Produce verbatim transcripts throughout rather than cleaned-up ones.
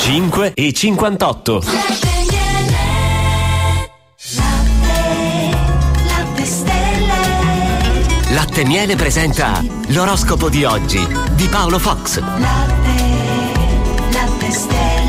cinque e cinquantotto. Latte Miele presenta l'oroscopo di oggi di Paolo Fox. Latte, latte stelle.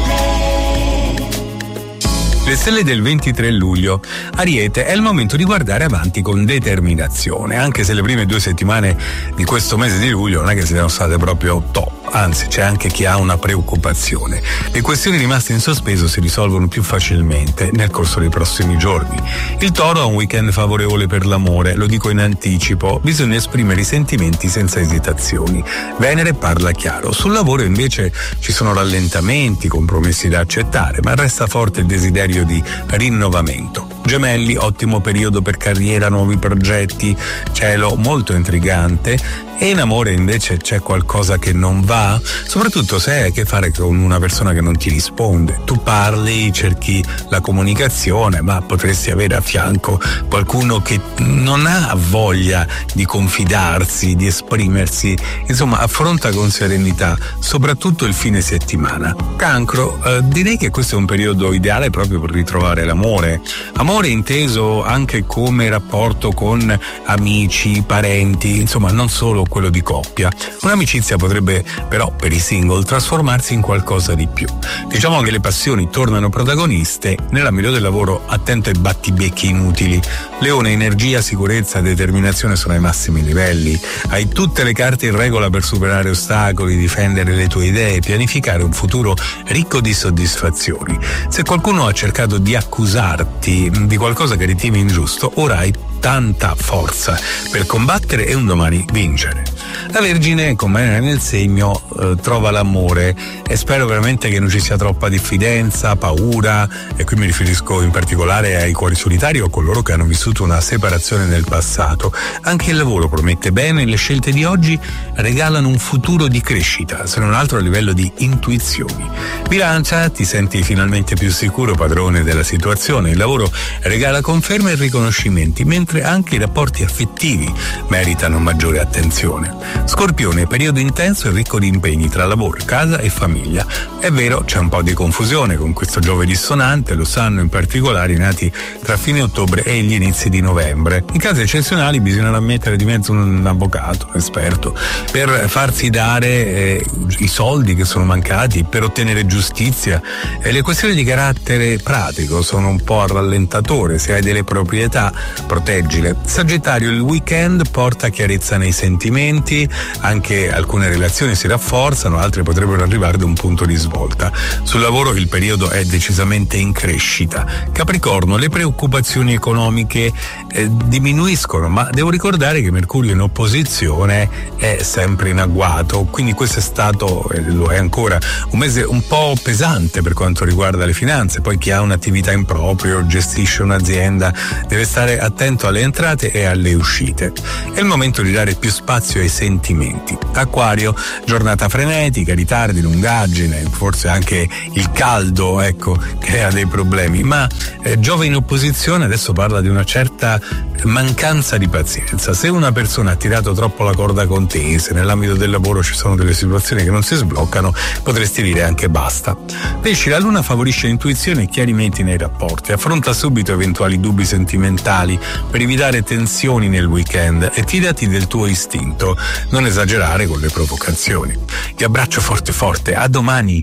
Le stelle del ventitré luglio. Ariete, è il momento di guardare avanti con determinazione, anche se le prime due settimane di questo mese di luglio non è che siano state proprio top. Anzi, c'è anche chi ha una preoccupazione. Le questioni rimaste in sospeso si risolvono più facilmente nel corso dei prossimi giorni. Il Toro ha un weekend favorevole per l'amore, lo dico in anticipo, bisogna esprimere i sentimenti senza esitazioni. Venere parla chiaro. Sul lavoro invece ci sono rallentamenti, compromessi da accettare, ma resta forte il desiderio di rinnovamento. Gemelli, ottimo periodo per carriera, nuovi progetti, cielo molto intrigante. E in amore invece c'è qualcosa che non va, soprattutto se hai a che fare con una persona che non ti risponde. Tu parli, cerchi la comunicazione, ma potresti avere a fianco qualcuno che non ha voglia di confidarsi, di esprimersi. Insomma, affronta con serenità, soprattutto il fine settimana. Cancro, eh, direi che questo è un periodo ideale proprio per ritrovare l'amore. Amore inteso anche come rapporto con amici, parenti, insomma non solo quello di coppia. Un'amicizia potrebbe però per i single trasformarsi in qualcosa di più. Diciamo che le passioni tornano protagoniste. Nell'ambito del lavoro attento ai battibecchi inutili. Leone, energia, sicurezza, determinazione sono ai massimi livelli. Hai tutte le carte in regola per superare ostacoli, difendere le tue idee, pianificare un futuro ricco di soddisfazioni. Se qualcuno ha cercato di accusarti di qualcosa che ritieni ingiusto, ora hai tanta forza per combattere e un domani vincere. La Vergine, con Venere nel segno, eh, trova l'amore e spero veramente che non ci sia troppa diffidenza, paura, e qui mi riferisco in particolare ai cuori solitari o coloro che hanno vissuto una separazione nel passato. Anche il lavoro promette bene, le scelte di oggi regalano un futuro di crescita, se non altro a livello di intuizioni. Bilancia, ti senti finalmente più sicuro padrone della situazione, il lavoro regala conferme e riconoscimenti, mentre anche i rapporti affettivi meritano maggiore attenzione. Scorpione, periodo intenso e ricco di impegni tra lavoro, casa e famiglia. È vero, c'è un po' di confusione con questo Giove dissonante, lo sanno in particolare i nati tra fine ottobre e gli inizi di novembre. In casi eccezionali bisognerà mettere di mezzo un avvocato, un esperto, per farsi dare eh, i soldi che sono mancati, per ottenere giustizia. E le questioni di carattere pratico sono un po' a rallentatore. Se hai delle proprietà, proteggile. Sagittario, il weekend porta chiarezza nei sentimenti, anche alcune relazioni si rafforzano, altre potrebbero arrivare da un punto di svolta. Sul lavoro il periodo è decisamente in crescita. Capricorno, le preoccupazioni economiche eh, diminuiscono, ma devo ricordare che Mercurio in opposizione è sempre in agguato, quindi questo è stato, e lo è ancora, un mese un po' pesante per quanto riguarda le finanze. Poi chi ha un'attività in proprio, gestisce un'azienda, deve stare attento alle entrate e alle uscite. È il momento di dare più spazio ai sentimenti. Acquario, giornata frenetica, ritardi, lungaggine, forse anche il caldo, ecco, crea dei problemi, ma eh, Giove in opposizione adesso parla di una certa mancanza di pazienza. Se una persona ha tirato troppo la corda con te, se nell'ambito del lavoro ci sono delle situazioni che non si sbloccano, potresti dire anche basta. Pesci, la luna favorisce intuizione e chiarimenti nei rapporti. Affronta subito eventuali dubbi sentimentali per evitare tensioni nel weekend e fidati del tuo istinto, non esagerare con le provocazioni. Ti abbraccio forte forte, a domani.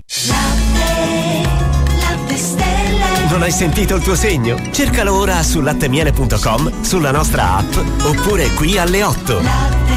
Non hai sentito il tuo segno? Cercalo ora su lattemiele punto com, sulla nostra app oppure qui alle otto.